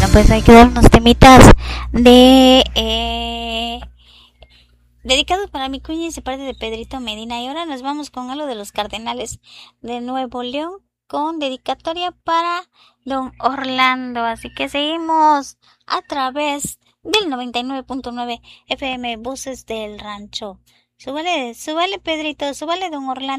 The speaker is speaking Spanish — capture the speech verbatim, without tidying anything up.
pues hay que dar unos temitas de eh, dedicados para mi cuña y se parte de Pedrito Medina. Y ahora nos vamos con algo de los Cardenales de Nuevo León, con dedicatoria para don Orlando. Así que seguimos a través del noventa y nueve punto nueve F M Voces del Rancho. Súbale, súbale Pedrito, súbale don Orlando.